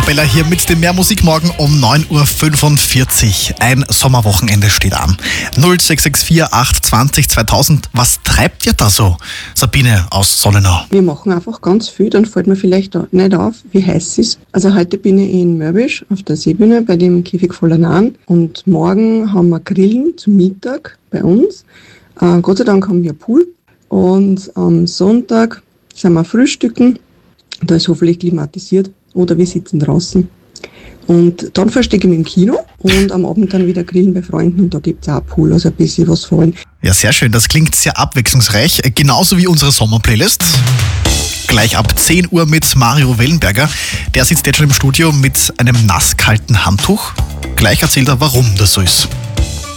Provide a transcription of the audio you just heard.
Arabella hier mit dem Mehr Musik morgen um 9.45 Uhr. Ein Sommerwochenende steht an. 0664 820 2000. Was treibt ihr da so? Sabine aus Sollenau. Wir machen einfach ganz viel, dann fällt mir vielleicht nicht auf, wie heiß es ist. Also heute bin ich in Mörbisch auf der Seebühne bei dem Käfig voller Nahen und morgen haben wir Grillen zum Mittag bei uns. Gott sei Dank haben wir Pool und am Sonntag sind wir frühstücken. Da ist hoffentlich klimatisiert oder wir sitzen draußen. Und dann verstecke ich mich im Kino und am Abend dann wieder grillen bei Freunden und da gibt es auch Pool, also ein bisschen was fallen. Ja, sehr schön. Das klingt sehr abwechslungsreich. Genauso wie unsere Sommerplaylist. Gleich ab 10 Uhr mit Mario Wellenberger. Der sitzt jetzt schon im Studio mit einem nasskalten Handtuch. Gleich erzählt er, warum das so ist.